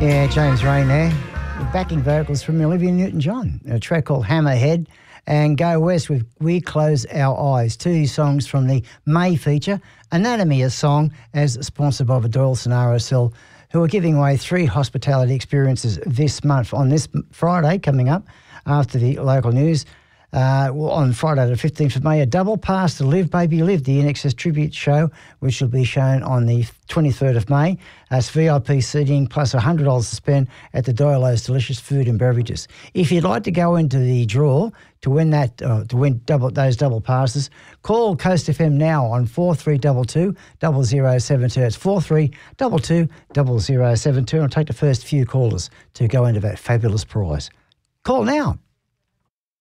Yeah, James Rain there. The backing vocals from Olivia Newton-John, a track called Hammerhead, and Go West with We Close Our Eyes, two songs from the May feature, Anatomy, a song as sponsored by the Doyle Scenario Cell, who are giving away 3 hospitality experiences this month. On this Friday coming up after the local news, on Friday the 15th of May, a double pass to Live Baby Live, the INXS tribute show, which will be shown on the 23rd of May. It's VIP seating plus $100 to spend at the Doyle's delicious food and beverages. If you'd like to go into the draw to win that, those double passes, call Coast FM now on 4322 0072. It's 4322 0072, and I'll take the first few callers to go into that fabulous prize. Call now.